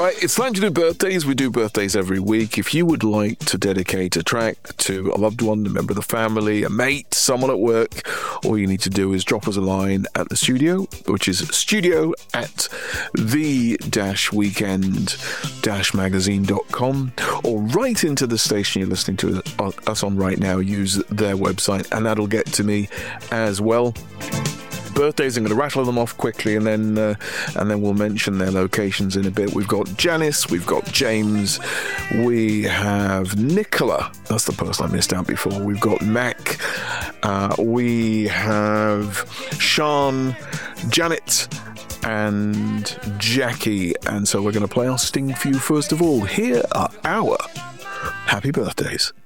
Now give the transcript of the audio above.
Right, it's time to do birthdays. We do birthdays every week. If you would like to dedicate a track to a loved one, a member of the family, a mate, someone at work, all you need to do is drop us a line at the studio, which is studio@the-weekend-magazine.com, or right into the station you're listening to us on right now. Use their website, and that'll get to me as well. Birthdays, I'm going to rattle them off quickly, and then we'll mention their locations in a bit. We've got Janice, we've got James, we have Nicola, that's the person I missed out before, we've got Mac, we have Sean, Janet, and Jackie. And so we're going to play our sting for you first of all. Here are our happy birthdays.